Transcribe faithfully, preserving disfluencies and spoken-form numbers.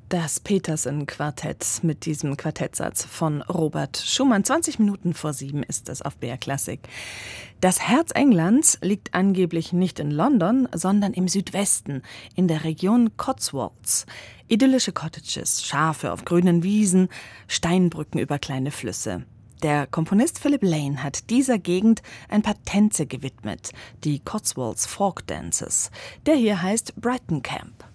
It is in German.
Das Petersen-Quartett mit diesem Quartettsatz von Robert Schumann. zwanzig Minuten vor sieben ist es auf B R Classic. Das Herz Englands liegt angeblich nicht in London, sondern im Südwesten, in der Region Cotswolds. Idyllische Cottages, Schafe auf grünen Wiesen, Steinbrücken über kleine Flüsse. Der Komponist Philip Lane hat dieser Gegend ein paar Tänze gewidmet, die Cotswolds Folk Dances. Der hier heißt Brighton Camp.